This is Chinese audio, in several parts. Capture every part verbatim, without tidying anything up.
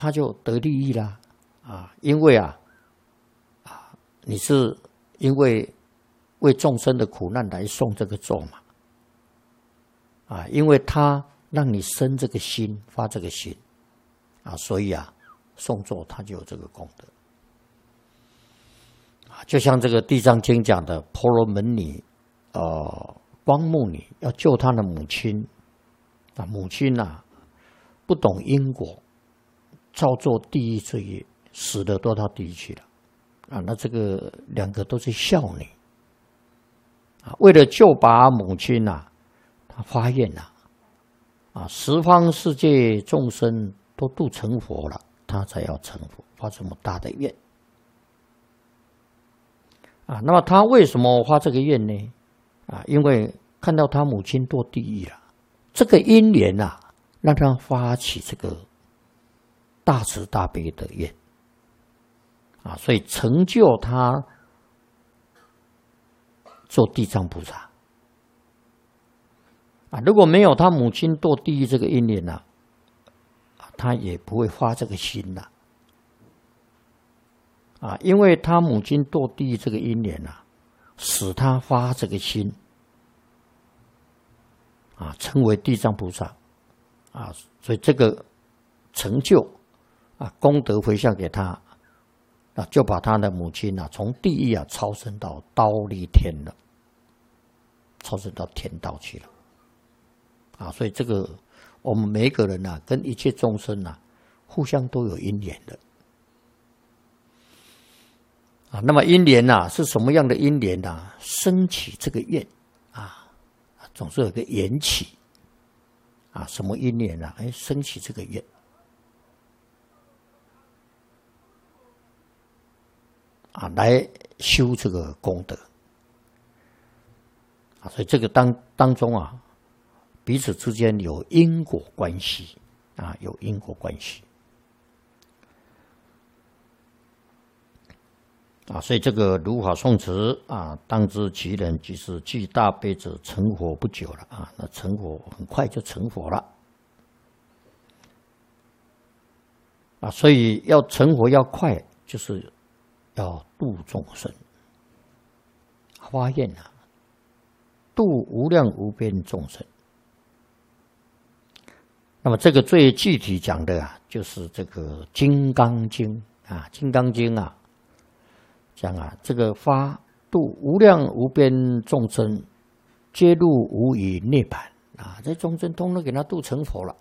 他就得利益啦，啊，因为啊，啊，你是因为为众生的苦难来诵这个咒嘛，啊，因为他让你生这个心，发这个心，啊，所以啊，诵咒他就有这个功德，啊，就像这个《地藏经》讲的，婆罗门女，呃，光目女要救她的母亲，啊，母亲啊，不懂因果。造作地狱罪业，死的都到地狱去了，啊，那这个两个都是孝女，啊，为了救拔母亲呐、啊，他发愿呐、啊，啊，十方世界众生都度成佛了，他才要成佛，发这么大的愿，啊，那么他为什么发这个愿呢？啊，因为看到他母亲堕地狱了，这个因缘呐、啊，让他发起这个。大慈大悲的愿啊，所以成就他做地藏菩萨啊。如果没有他母亲堕地狱这个因缘呢，啊，他也不会发这个心呐啊，因为他母亲堕地狱这个因缘啊，使他发这个心啊，成为地藏菩萨啊，所以这个成就。啊，功德回向给他，啊，就把他的母亲啊从地狱啊超升到忉利天了，超升到天道去了，啊，所以这个我们每一个人啊，跟一切众生啊，互相都有因缘的，啊，那么因缘啊是什么样的因缘啊？升起这个愿啊，总是有个缘起，啊，什么因缘啊？哎，升起这个愿。啊，来修这个功德啊，所以这个当当中啊，彼此之间有因果关系啊，有因果关系啊，所以这个如法诵持啊，当知其人即是具大悲者，成佛不久了啊，那成佛很快就成佛了啊，所以要成佛要快，就是。要度众生，发愿啊，度无量无边众生。那么这个最具体讲的啊，就是这个《金刚经》啊，《金刚经》啊，讲啊，这个发度无量无边众生，皆入无余涅槃啊，这众生通通给他度成佛了。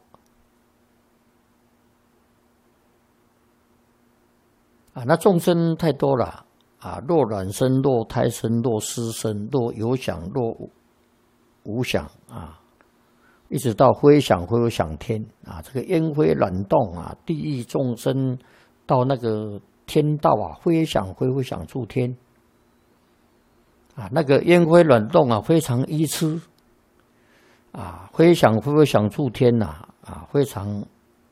啊，那众生太多了啊！若卵生，若胎生，若湿生，若有想，若无想啊，一直到非想非有想天啊，这个烟灰卵动啊，地狱众生到那个天道啊，非想非有想处天啊，那个烟灰卵动啊，非常愚痴啊，非想非有想处天呐啊，非常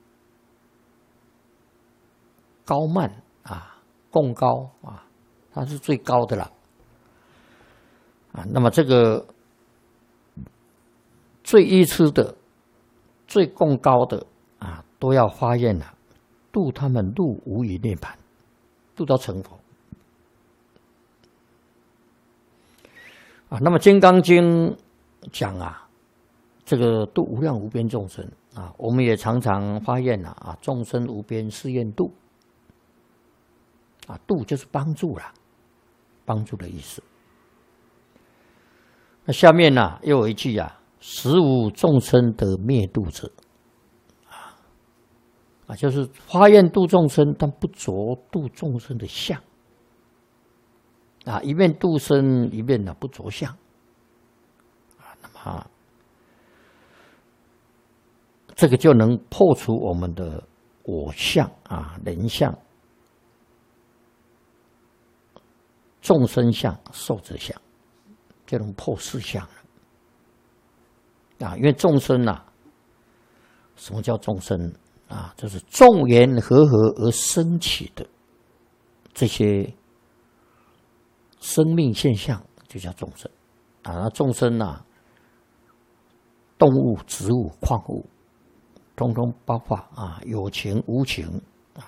高慢。啊，共高啊，它是最高的了啊。那么这个最愚痴的、最共高的啊，都要发愿了，度他们入无余涅槃，度到成佛啊。那么《金刚经》讲啊，这个度无量无边众生啊，我们也常常发愿了啊，众生无边誓愿度。啊，度就是帮助啦，帮助的意思。那下面呢、啊，又有一句啊，实无众生得灭度者，啊啊，就是发愿度众生，但不着度众生的相，啊，一面度生，一面呢不着相，啊，那么这个就能破除我们的我相啊、人相。众生相、寿者相，这种破四相了啊！因为众生啊，什么叫众生啊？就是众缘和合而生起的这些生命现象，就叫众生啊。那众生啊，动物、植物、矿物，通通包括啊，有情无情